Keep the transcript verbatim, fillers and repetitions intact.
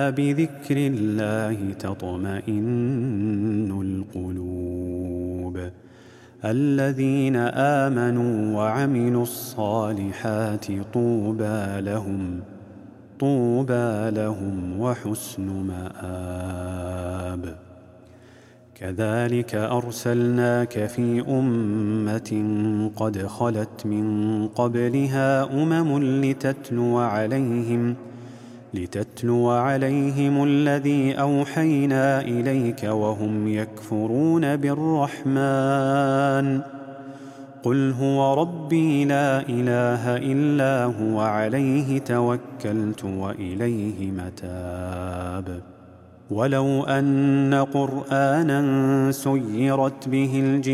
بذكر الله تطمئن القلوب الذين آمنوا وعملوا الصالحات طوبى لهم طوبى لهم وحسن مآب. كذلك أرسلناك في أمة قد خلت من قبلها أمم لتتلو عليهم لتتلو عليهم الذي أوحينا إليك وهم يكفرون بالرحمن قل هو ربي لا إله إلا هو عليه توكلت وإليه متاب. ولو أن قرآنا سيرت به الجبال